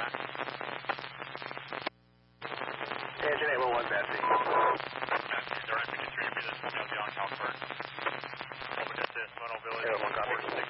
Engine 811, Betsy. Betsy, 053, be the female beyond Calvert. Open distance, mobility, 460.